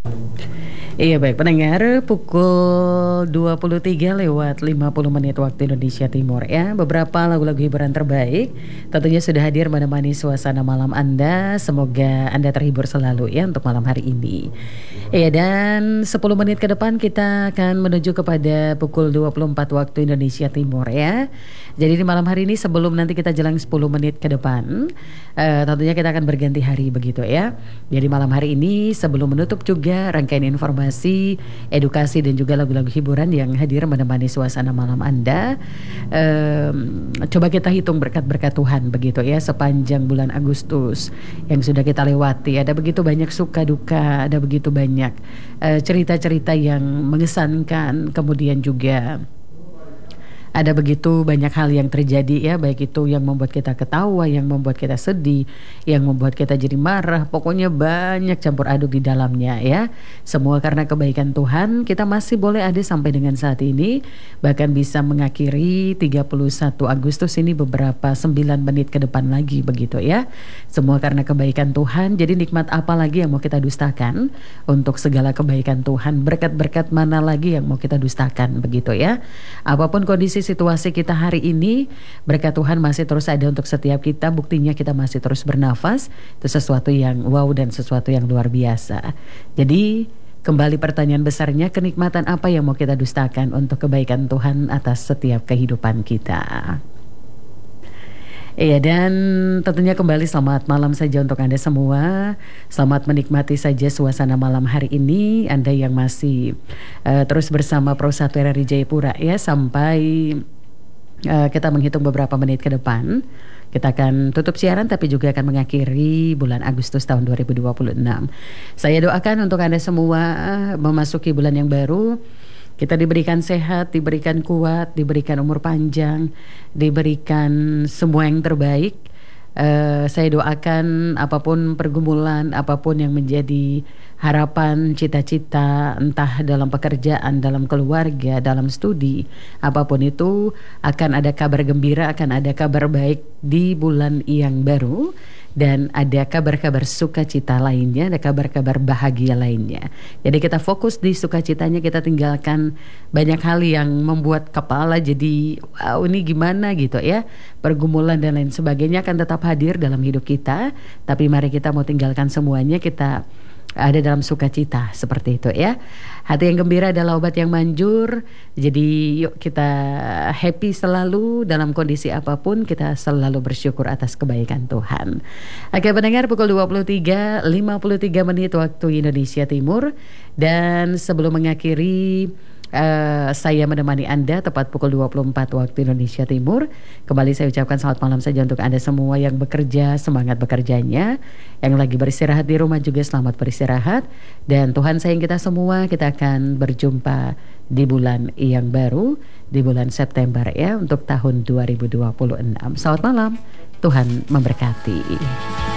Iya baik pendengar, pukul 23 lewat 50 menit waktu Indonesia Timur ya. Beberapa lagu-lagu hiburan terbaik tentunya sudah hadir menemani suasana malam Anda. Semoga Anda terhibur selalu ya untuk malam hari ini. Iya, dan 10 menit ke depan kita akan menuju kepada pukul 24 waktu Indonesia Timur ya. Jadi di malam hari ini sebelum nanti kita jelang 10 menit ke depan, tentunya kita akan berganti hari begitu ya. Jadi malam hari ini sebelum menutup juga rangkaian informasi, edukasi dan juga lagu-lagu hiburan yang hadir menemani suasana malam Anda. Coba kita hitung berkat-berkat Tuhan begitu ya sepanjang bulan Agustus yang sudah kita lewati. Ada begitu banyak suka duka, ada begitu banyak cerita-cerita yang mengesankan, kemudian juga ada begitu banyak hal yang terjadi ya, baik itu yang membuat kita ketawa, yang membuat kita sedih, yang membuat kita jadi marah, pokoknya banyak campur aduk di dalamnya ya. Semua karena kebaikan Tuhan, kita masih boleh ada sampai dengan saat ini, bahkan bisa mengakhiri 31 Agustus ini beberapa 9 menit ke depan lagi begitu ya. Semua karena kebaikan Tuhan, jadi nikmat apa lagi yang mau kita dustakan untuk segala kebaikan Tuhan, berkat-berkat mana lagi yang mau kita dustakan begitu ya. Apapun kondisi situasi kita hari ini, berkat Tuhan masih terus ada untuk setiap kita. Buktinya kita masih terus bernafas. Itu sesuatu yang wow dan sesuatu yang luar biasa. Jadi kembali pertanyaan besarnya, kenikmatan apa yang mau kita dustakan untuk kebaikan Tuhan atas setiap kehidupan kita. Iya, dan tentunya kembali selamat malam saja untuk Anda semua. Selamat menikmati saja suasana malam hari ini. Anda yang masih terus bersama Pro 1 RRI Jayapura ya, sampai kita menghitung beberapa menit ke depan. Kita akan tutup siaran tapi juga akan mengakhiri bulan Agustus tahun 2026. Saya doakan untuk Anda semua memasuki bulan yang baru, kita diberikan sehat, diberikan kuat, diberikan umur panjang, diberikan semua yang terbaik. Saya doakan apapun pergumulan, apapun yang menjadi harapan, cita-cita, entah dalam pekerjaan, dalam keluarga, dalam studi, apapun itu akan ada kabar gembira, akan ada kabar baik di bulan yang baru. Dan ada kabar-kabar sukacita lainnya, ada kabar-kabar bahagia lainnya. Jadi kita fokus di sukacitanya, kita tinggalkan banyak hal yang membuat kepala jadi wow ini gimana gitu ya. Pergumulan dan lain sebagainya akan tetap hadir dalam hidup kita. Tapi mari kita mau tinggalkan semuanya, kita ada dalam sukacita seperti itu ya. Hati yang gembira adalah obat yang manjur. Jadi yuk kita happy selalu dalam kondisi apapun, kita selalu bersyukur atas kebaikan Tuhan. Oke pendengar, pukul 23.53 menit waktu Indonesia Timur. Dan sebelum mengakhiri, saya menemani Anda tepat pukul 24 waktu Indonesia Timur. Kembali saya ucapkan selamat malam saja untuk Anda semua yang bekerja, semangat bekerjanya. Yang lagi beristirahat di rumah juga selamat beristirahat. Dan Tuhan sayang kita semua, kita akan berjumpa di bulan yang baru, di bulan September ya, untuk tahun 2026. Selamat malam, Tuhan memberkati.